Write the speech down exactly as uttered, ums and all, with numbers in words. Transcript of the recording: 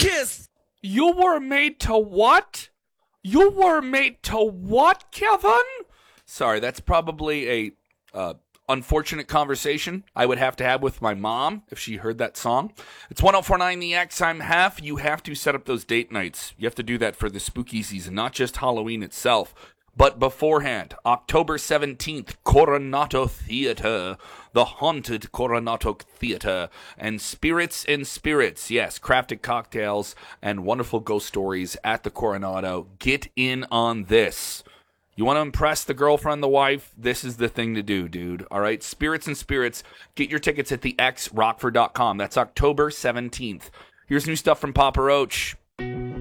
kiss. You were made to what? You were made to what, Kevin? Sorry, that's probably a uh, unfortunate conversation I would have to have with my mom if she heard that song. It's one oh four point nine The X. I'm Hef. You have to set up those date nights. You have to do that for the spooky season, not just Halloween itself. But beforehand, October seventeenth, Coronato Theater, the haunted Coronato Theater, and Spirits and Spirits, yes, crafted cocktails and wonderful ghost stories at the Coronado. Get in on this. You want to impress the girlfriend, the wife? This is the thing to do, dude. All right, Spirits and Spirits. Get your tickets at the x rockford dot com. That's October seventeenth. Here's new stuff from Papa Roach.